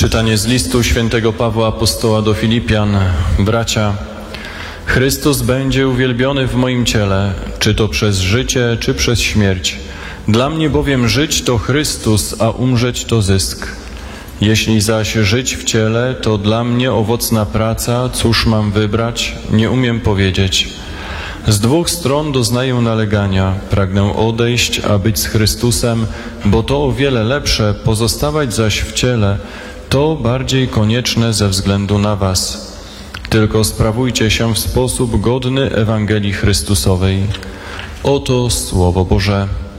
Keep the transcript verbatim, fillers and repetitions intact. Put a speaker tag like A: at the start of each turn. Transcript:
A: Czytanie z listu świętego Pawła Apostoła do Filipian. Bracia, Chrystus będzie uwielbiony w moim ciele, czy to przez życie, czy przez śmierć. Dla mnie bowiem żyć to Chrystus, a umrzeć to zysk. Jeśli zaś żyć w ciele, to dla mnie owocna praca, cóż mam wybrać, nie umiem powiedzieć. Z dwóch stron doznaję nalegania, pragnę odejść, a być z Chrystusem, bo to o wiele lepsze, pozostawać zaś w ciele, to bardziej konieczne ze względu na was. Tylko sprawujcie się w sposób godny Ewangelii Chrystusowej. Oto Słowo Boże.